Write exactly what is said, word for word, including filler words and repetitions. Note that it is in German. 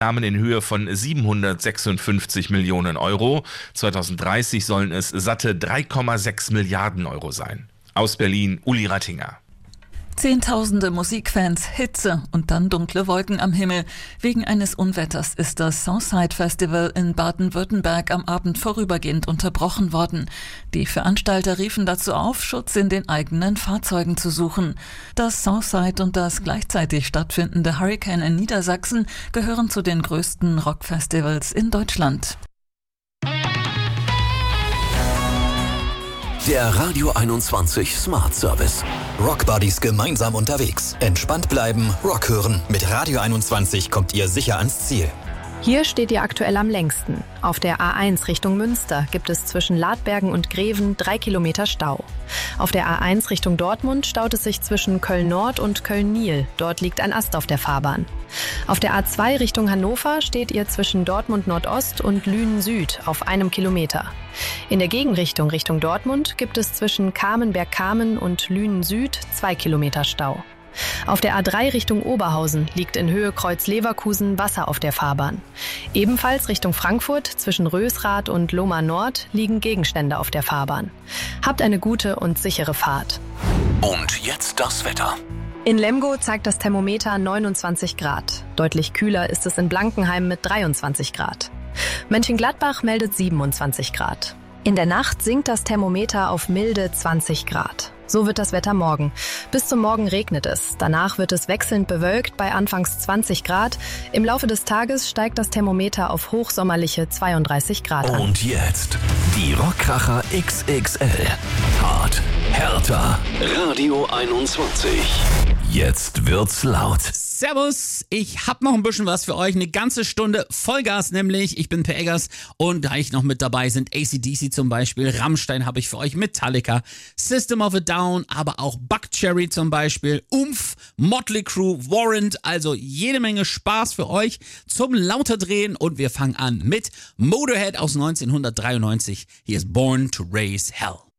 Namen in Höhe von siebenhundertsechsundfünfzig Millionen Euro. zweitausenddreißig sollen es satte drei Komma sechs Milliarden Euro sein. Aus Berlin, Uli Rattinger. Zehntausende Musikfans, Hitze und dann dunkle Wolken am Himmel. Wegen eines Unwetters ist das Southside Festival in Baden-Württemberg am Abend vorübergehend unterbrochen worden. Die Veranstalter riefen dazu auf, Schutz in den eigenen Fahrzeugen zu suchen. Das Southside und das gleichzeitig stattfindende Hurricane in Niedersachsen gehören zu den größten Rockfestivals in Deutschland. Der Radio einundzwanzig Smart Service. Rockbuddies gemeinsam unterwegs. Entspannt bleiben, Rock hören. Mit Radio einundzwanzig kommt ihr sicher ans Ziel. Hier steht ihr aktuell am längsten. Auf der A eins Richtung Münster gibt es zwischen Ladbergen und Greven drei Kilometer Stau. Auf der A eins Richtung Dortmund staut es sich zwischen Köln-Nord und Köln-Nil. Dort liegt ein Ast auf der Fahrbahn. Auf der A zwei Richtung Hannover steht ihr zwischen Dortmund Nordost und Lünen Süd auf einem Kilometer. In der Gegenrichtung Richtung Dortmund gibt es zwischen Kamenberg-Kamen und Lünen Süd zwei Kilometer Stau. Auf der A drei Richtung Oberhausen liegt in Höhe Kreuz-Leverkusen Wasser auf der Fahrbahn. Ebenfalls Richtung Frankfurt zwischen Rösrath und Lohmar Nord liegen Gegenstände auf der Fahrbahn. Habt eine gute und sichere Fahrt. Und jetzt das Wetter. In Lemgo zeigt das Thermometer neunundzwanzig Grad. Deutlich kühler ist es in Blankenheim mit dreiundzwanzig Grad. Mönchengladbach meldet siebenundzwanzig Grad. In der Nacht sinkt das Thermometer auf milde zwanzig Grad. So wird das Wetter morgen. Bis zum Morgen regnet es. Danach wird es wechselnd bewölkt bei anfangs zwanzig Grad. Im Laufe des Tages steigt das Thermometer auf hochsommerliche zweiunddreißig Grad an. Und jetzt die Rockkracher X X L. Hart, härter. Radio einundzwanzig. Jetzt wird's laut. Servus, ich hab noch ein bisschen was für euch. Eine ganze Stunde Vollgas nämlich. Ich bin Per Eggers und da ich noch mit dabei sind A C D C zum Beispiel, Rammstein habe ich für euch, Metallica, System of a Down, aber auch Buckcherry zum Beispiel, Umf, Motley Crue, Warrant, also jede Menge Spaß für euch zum lauter drehen und wir fangen an mit Motorhead aus neunzehnhundertdreiundneunzig. Hier ist Born to Raise Hell.